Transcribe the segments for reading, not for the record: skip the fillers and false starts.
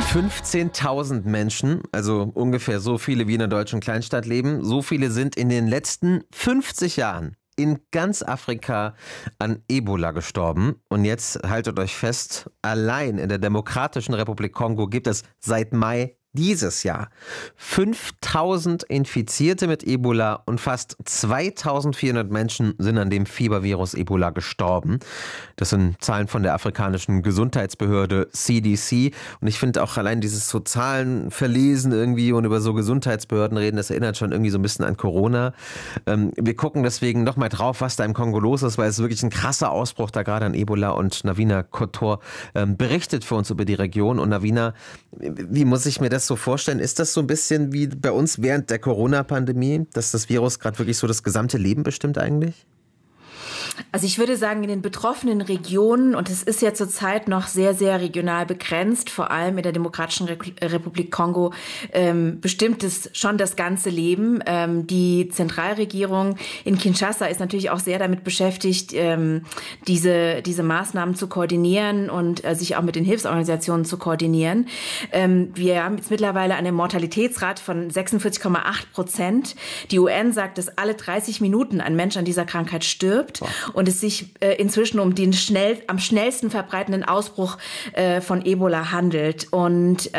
15.000 Menschen, also ungefähr so viele wie in einer deutschen Kleinstadt leben, so viele sind in den letzten 50 Jahren in ganz Afrika an Ebola gestorben. Und jetzt haltet euch fest, allein in der Demokratischen Republik Kongo gibt es seit Mai dieses Jahr 5.000 Infizierte mit Ebola und fast 2.400 Menschen sind an dem Fiebervirus Ebola gestorben. Das sind Zahlen von der afrikanischen Gesundheitsbehörde CDC. Und ich finde auch allein dieses so Zahlen verlesen irgendwie und über so Gesundheitsbehörden reden, das erinnert schon irgendwie so ein bisschen an Corona. Wir gucken deswegen noch mal drauf, was da im Kongo los ist, weil es wirklich ein krasser Ausbruch da gerade an Ebola, und Navina Kotor berichtet für uns über die Region. Und Navina, wie muss ich mir das so vorstellen? Ist das so ein bisschen wie bei uns während der Corona-Pandemie, dass das Virus gerade wirklich so das gesamte Leben bestimmt eigentlich? Also ich würde sagen, in den betroffenen Regionen, und es ist ja zurzeit noch sehr, sehr regional begrenzt, vor allem in der Demokratischen Republik Kongo, bestimmt es schon das ganze Leben. Die Zentralregierung in Kinshasa ist natürlich auch sehr damit beschäftigt, diese Maßnahmen zu koordinieren und sich auch mit den Hilfsorganisationen zu koordinieren. Wir haben jetzt mittlerweile eine Mortalitätsrate von 46,8%. Die UN sagt, dass alle 30 Minuten ein Mensch an dieser Krankheit stirbt. Wow. Und es sich inzwischen um den am schnellsten verbreitenden Ausbruch von Ebola handelt. Und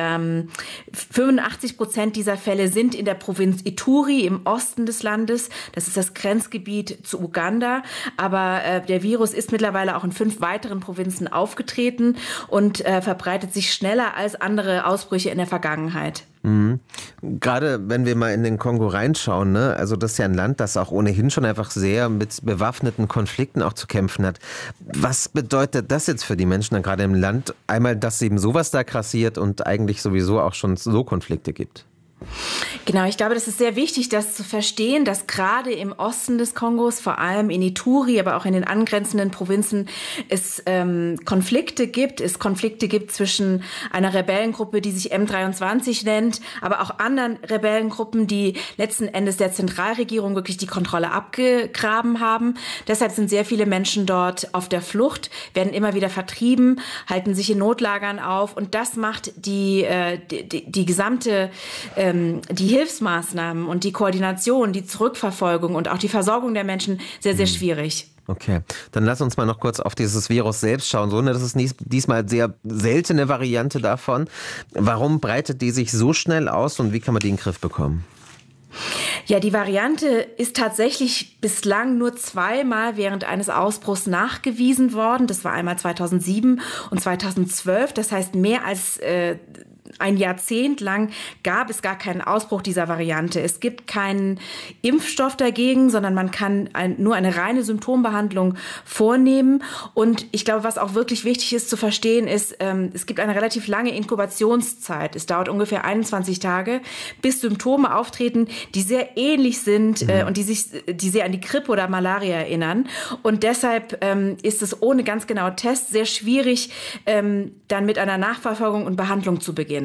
85% dieser Fälle sind in der Provinz Ituri im Osten des Landes. Das ist das Grenzgebiet zu Uganda. Aber der Virus ist mittlerweile auch in 5 weiteren Provinzen aufgetreten und verbreitet sich schneller als andere Ausbrüche in der Vergangenheit. Mhm. Gerade wenn wir mal in den Kongo reinschauen, ne? Also das ist ja ein Land, das auch ohnehin schon einfach sehr mit bewaffneten Konflikten auch zu kämpfen hat. Was bedeutet das jetzt für die Menschen dann gerade im Land? Einmal, dass eben sowas da grassiert und eigentlich sowieso auch schon so Konflikte gibt. Genau, ich glaube, das ist sehr wichtig, das zu verstehen, dass gerade im Osten des Kongos, vor allem in Ituri, aber auch in den angrenzenden Provinzen, es Konflikte gibt zwischen einer Rebellengruppe, die sich M23 nennt, aber auch anderen Rebellengruppen, die letzten Endes der Zentralregierung wirklich die Kontrolle abgegraben haben. Deshalb sind sehr viele Menschen dort auf der Flucht, werden immer wieder vertrieben, halten sich in Notlagern auf, und das macht die gesamte die Hilfsmaßnahmen und die Koordination, die Zurückverfolgung und auch die Versorgung der Menschen sehr, sehr schwierig. Okay, dann lass uns mal noch kurz auf dieses Virus selbst schauen. So, das ist diesmal sehr seltene Variante davon. Warum breitet die sich so schnell aus und wie kann man die in den Griff bekommen? Ja, die Variante ist tatsächlich bislang nur 2-mal während eines Ausbruchs nachgewiesen worden. Das war einmal 2007 und 2012. Das heißt, mehr als ein Jahrzehnt lang gab es gar keinen Ausbruch dieser Variante. Es gibt keinen Impfstoff dagegen, sondern man kann nur eine reine Symptombehandlung vornehmen. Und ich glaube, was auch wirklich wichtig ist zu verstehen, ist, es gibt eine relativ lange Inkubationszeit. Es dauert ungefähr 21 Tage, bis Symptome auftreten, die sehr ähnlich sind und die sehr an die Grippe oder Malaria erinnern. Und deshalb ist es ohne ganz genaue Tests sehr schwierig, dann mit einer Nachverfolgung und Behandlung zu beginnen.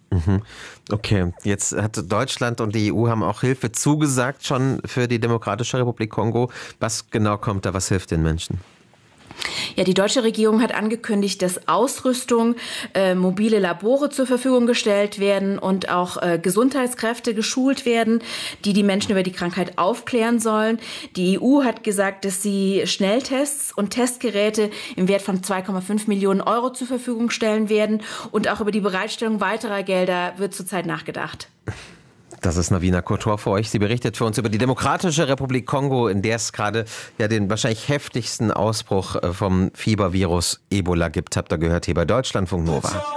Okay, jetzt hat Deutschland und die EU haben auch Hilfe zugesagt schon für die Demokratische Republik Kongo. Was genau kommt da, was hilft den Menschen? Ja, die deutsche Regierung hat angekündigt, dass Ausrüstung, mobile Labore zur Verfügung gestellt werden und auch Gesundheitskräfte geschult werden, die Menschen über die Krankheit aufklären sollen. Die EU hat gesagt, dass sie Schnelltests und Testgeräte im Wert von 2,5 Millionen Euro zur Verfügung stellen werden. Und auch über die Bereitstellung weiterer Gelder wird zurzeit nachgedacht. Das ist Navina Kotor für euch. Sie berichtet für uns über die Demokratische Republik Kongo, in der es gerade ja den wahrscheinlich heftigsten Ausbruch vom Fiebervirus Ebola gibt. Habt ihr gehört hier bei Deutschlandfunk Nova.